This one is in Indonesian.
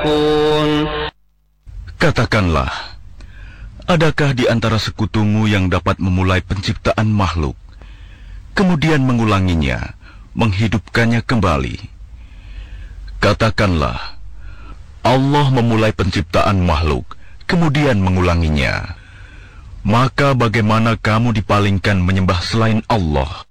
Katakanlah, adakah di antara sekutumu yang dapat memulai penciptaan makhluk, kemudian mengulanginya, menghidupkannya kembali? Katakanlah, Allah memulai penciptaan makhluk, kemudian mengulanginya. Maka bagaimana kamu dipalingkan menyembah selain Allah?